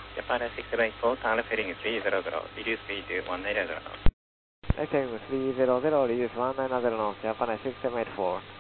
Japan 674, Thailand heading 300, reduce speed to 190 knots. FM 300, reduce 190 knots, Japan 6784.